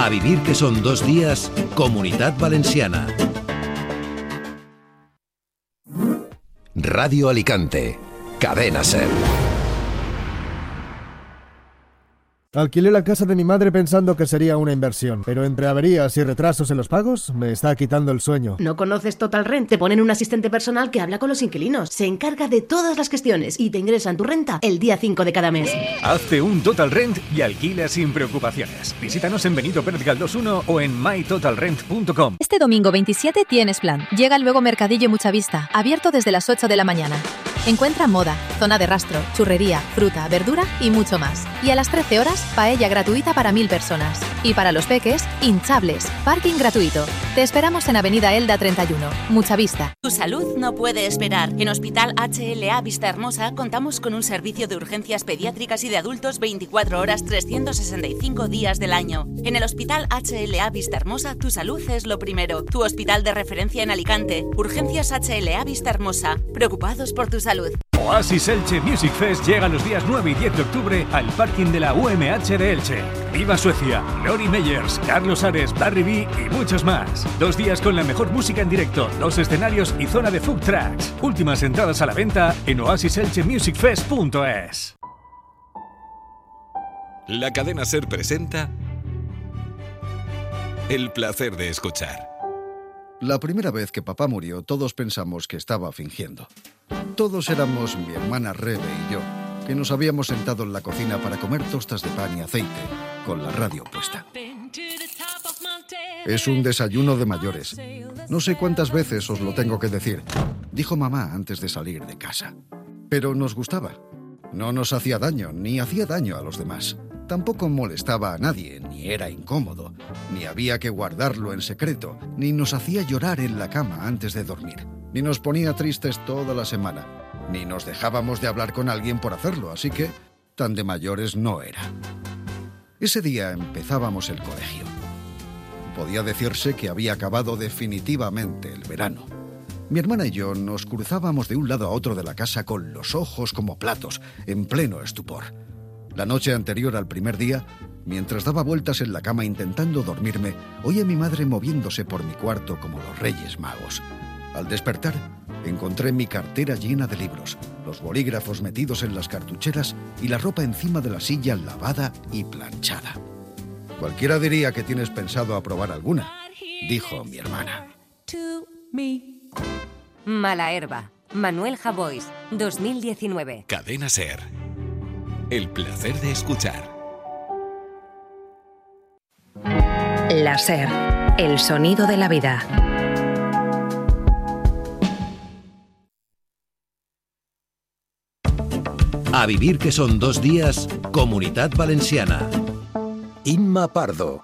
A vivir que son 2 días, Comunitat Valenciana. Radio Alicante, Cadena SER. Alquilé la casa de mi madre pensando que sería una inversión, pero entre averías y retrasos en los pagos me está quitando el sueño. ¿No conoces Total Rent? Te ponen un asistente personal que habla con los inquilinos, se encarga de todas las gestiones y te ingresan tu renta el día 5 de cada mes. Hazte un Total Rent y alquila sin preocupaciones. Visítanos en Benito Pérez Galdós 1 o en mytotalrent.com. Este domingo 27 tienes plan. Llega el Luego Mercadillo Mucha Vista, abierto desde las 8 de la mañana. Encuentra moda, zona de rastro, churrería, fruta, verdura y mucho más. Y a las 13 horas, paella gratuita para 1000 personas. Y para los peques, hinchables, parking gratuito. Te esperamos en Avenida Elda 31, Mucha Vista. Tu salud no puede esperar. En Hospital HLA Vista Hermosa contamos con un servicio de urgencias pediátricas y de adultos 24 horas 365 días del año. En el Hospital HLA Vista Hermosa, tu salud es lo primero. Tu hospital de referencia en Alicante. Urgencias HLA Vista Hermosa. Preocupados por tu salud. Oasis Elche Music Fest llega los días 9 y 10 de octubre al parking de la UMH de Elche. Viva Suecia, Lori Meyers, Carlos Ares, Barry B y muchos más. 2 días con la mejor música en directo, 2 escenarios y zona de food tracks. Últimas entradas a la venta en oasiselchemusicfest.es. La cadena SER presenta El placer de escuchar. La primera vez que papá murió, todos pensamos que estaba fingiendo. Todos éramos mi hermana Rebe y yo, que nos habíamos sentado en la cocina para comer tostas de pan y aceite, con la radio puesta. Es un desayuno de mayores. No sé cuántas veces os lo tengo que decir, dijo mamá antes de salir de casa. Pero nos gustaba. No nos hacía daño, ni hacía daño a los demás. Tampoco molestaba a nadie, ni era incómodo, ni había que guardarlo en secreto, ni nos hacía llorar en la cama antes de dormir, ni nos ponía tristes toda la semana, ni nos dejábamos de hablar con alguien por hacerlo, así que tan de mayores no era. Ese día empezábamos el colegio. Podía decirse que había acabado definitivamente el verano. Mi hermana y yo nos cruzábamos de un lado a otro de la casa con los ojos como platos, en pleno estupor. La noche anterior al primer día, mientras daba vueltas en la cama intentando dormirme, oí a mi madre moviéndose por mi cuarto como los Reyes Magos. Al despertar, encontré mi cartera llena de libros, los bolígrafos metidos en las cartucheras y la ropa encima de la silla lavada y planchada. Cualquiera diría que tienes pensado aprobar alguna, dijo mi hermana. Mala herba, Manuel Javois, 2019. Cadena SER. El placer de escuchar. La SER, el sonido de la vida. A vivir que son 2 días, Comunitat Valenciana. Inma Pardo.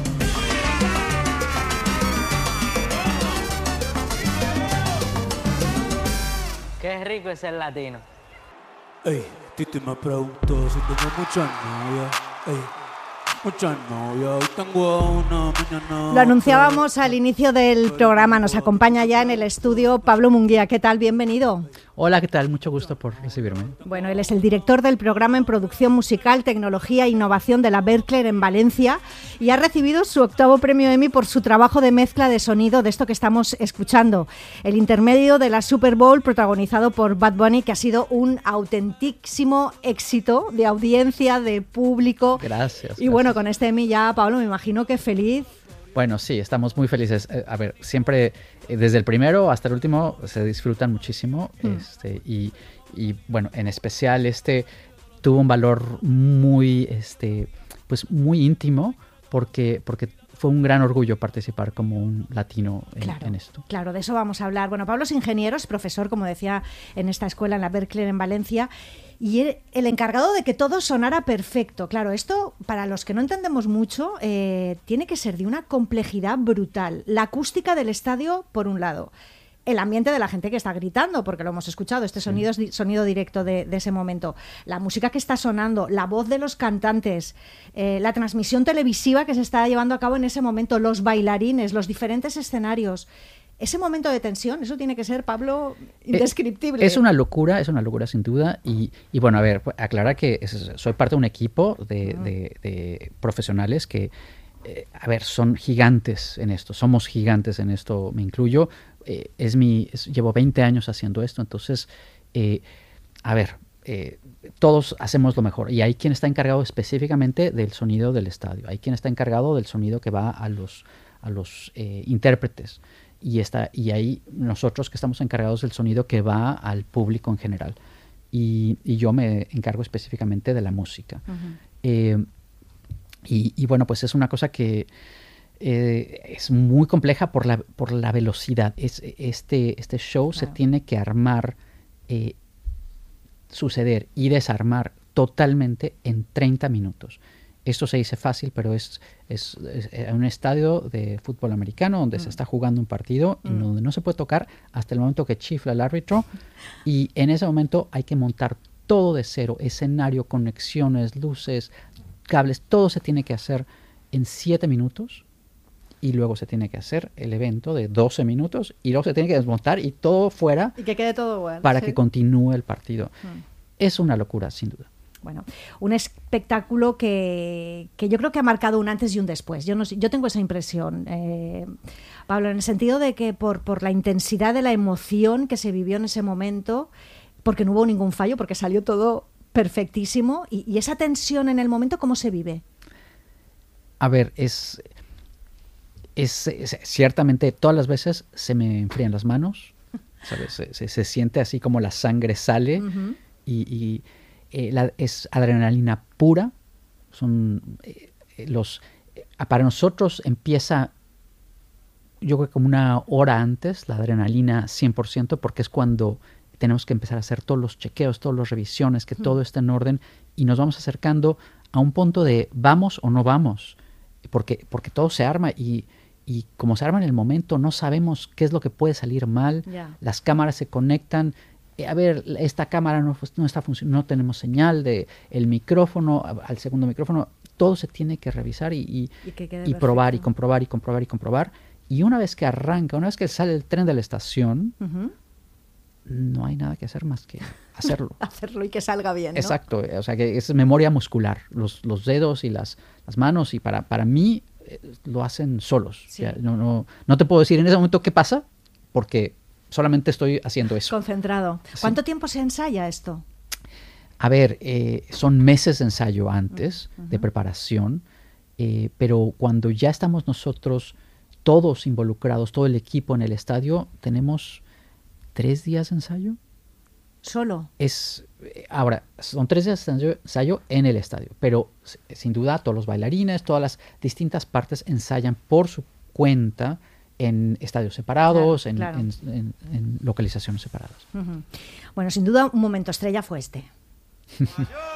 Qué rico es el latino. Ey, Titi me preguntó si tengo muchas novias. Ey, muchas novias. Hoy tengo una, mañana. Lo anunciábamos al inicio del programa. Nos acompaña ya en el estudio Pablo Munguía. ¿Qué tal? Bienvenido. Hola, ¿qué tal? Mucho gusto por recibirme. Bueno, él es el director del programa en producción musical, tecnología e innovación de la Berklee en Valencia y ha recibido su 8º premio Emmy por su trabajo de mezcla de sonido de esto que estamos escuchando, el intermedio de la Super Bowl protagonizado por Bad Bunny, que ha sido un autentísimo éxito de audiencia, de público. Gracias. Y bueno, con este Emmy ya, Pablo, me imagino que feliz. Bueno, sí, estamos muy felices. A ver, siempre, desde el primero hasta el último, se disfrutan muchísimo. Y bueno, en especial tuvo un valor muy, pues muy íntimo, porque fue un gran orgullo participar como un latino en esto. Claro, de eso vamos a hablar. Bueno, Pablo es ingeniero, es profesor, como decía, en esta escuela, en la Berklee en Valencia, y el encargado de que todo sonara perfecto. Claro, esto, para los que no entendemos mucho, tiene que ser de una complejidad brutal. La acústica del estadio, por un lado. El ambiente de la gente que está gritando, porque lo hemos escuchado, este sonido es sonido directo de ese momento. La música que está sonando, la voz de los cantantes, la transmisión televisiva que se está llevando a cabo en ese momento, los bailarines, los diferentes escenarios. Ese momento de tensión, eso tiene que ser, Pablo, indescriptible. Es una locura sin duda. Y bueno, a ver, aclarar que soy parte de un equipo de profesionales que a ver, son gigantes en esto, somos gigantes en esto, me incluyo. Llevo 20 años haciendo esto, entonces, a ver, todos hacemos lo mejor. Y hay quien está encargado específicamente del sonido del estadio, hay quien está encargado del sonido que va a los intérpretes. Y hay nosotros que estamos encargados del sonido que va al público en general. Y yo me encargo específicamente de la música. Uh-huh. Y bueno, pues es una cosa que es muy compleja por la velocidad. Este show claro. Se tiene que armar, suceder y desarmar totalmente en 30 minutos. Esto se dice fácil, pero es un estadio de fútbol americano donde se está jugando un partido y donde no se puede tocar hasta el momento que chifla el árbitro. Y en ese momento hay que montar todo de cero, escenario, conexiones, luces, cables, todo se tiene que hacer en 7 minutos y luego se tiene que hacer el evento de 12 minutos y luego se tiene que desmontar y todo fuera y que quede todo bueno, para ¿sí? que continúe el partido. Es una locura, sin duda. Bueno, un espectáculo que yo creo que ha marcado un antes y un después. Yo tengo esa impresión, Pablo, en el sentido de que por la intensidad de la emoción que se vivió en ese momento, porque no hubo ningún fallo, porque salió todo perfectísimo, y esa tensión en el momento, ¿cómo se vive? A ver, es ciertamente todas las veces se me enfrían las manos, ¿sabes? Se siente así como la sangre sale uh-huh. Es adrenalina pura. Para nosotros empieza, yo creo que como una hora antes, la adrenalina 100%, porque es cuando tenemos que empezar a hacer todos los chequeos, todas las revisiones, que todo esté en orden, y nos vamos acercando a un punto de vamos o no vamos, porque todo se arma y como se arma en el momento, no sabemos qué es lo que puede salir mal. Yeah. Las cámaras se conectan. A ver, esta cámara no está funcionando, no tenemos señal de el micrófono al segundo micrófono, todo se tiene que revisar y probar y comprobar. Y una vez que arranca, una vez que sale el tren de la estación, uh-huh. no hay nada que hacer más que hacerlo. Hacerlo y que salga bien, ¿no? Exacto, o sea que es memoria muscular, los dedos y las manos, y para mí lo hacen solos. Sí. Ya, no te puedo decir en ese momento qué pasa, porque solamente estoy haciendo eso. Concentrado. Sí. ¿Cuánto tiempo se ensaya esto? A ver, son meses de ensayo antes, uh-huh. de preparación, pero cuando ya estamos nosotros todos involucrados, todo el equipo en el estadio, tenemos 3 días de ensayo. ¿Solo? Ahora, son 3 días de ensayo en el estadio, pero sin duda todos los bailarines, todas las distintas partes ensayan por su cuenta en estadios separados, claro. En localizaciones separadas. Uh-huh. Bueno, sin duda un momento estrella fue este.